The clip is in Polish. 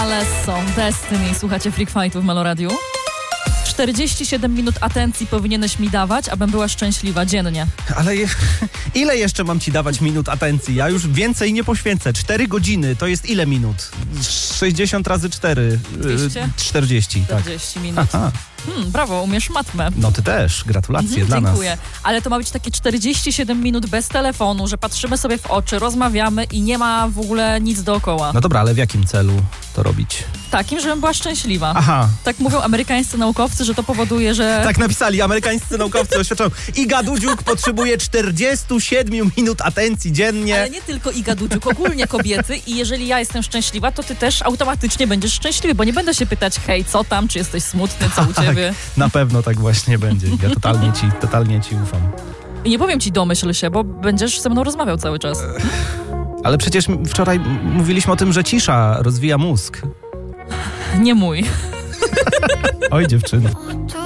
Alesso, Destiny. Słuchacie Freak Fightu w Meloradiu. 47 minut atencji powinieneś mi dawać, abym była szczęśliwa dziennie. Ale ile jeszcze mam ci dawać minut atencji? Ja już więcej nie poświęcę. 4 godziny to jest ile minut? 60 razy 4. 200? 40, tak. 40 minut. Aha. Brawo, umiesz matmę. No ty też, gratulacje dla nas. Dziękuję. Ale to ma być takie 47 minut bez telefonu, że patrzymy sobie w oczy, rozmawiamy i nie ma w ogóle nic dookoła. No dobra, ale w jakim celu to robić? Takim, żebym była szczęśliwa. Aha. Tak mówią amerykańscy naukowcy, że to powoduje, że... Tak napisali amerykańscy naukowcy, oświadczą. Iga Dudziuk potrzebuje 47 minut atencji dziennie. Ale nie tylko Iga Dudziuk, ogólnie kobiety i jeżeli ja jestem szczęśliwa, to ty też automatycznie będziesz szczęśliwy, bo nie będę się pytać, hej, co tam, czy jesteś smutny, co u ciebie. Na pewno tak właśnie będzie. Ja totalnie ci ufam. I nie powiem ci domyśl się, bo będziesz ze mną rozmawiał cały czas. Ale przecież wczoraj mówiliśmy o tym, że cisza rozwija mózg. Nie mój. Oj, dziewczyny.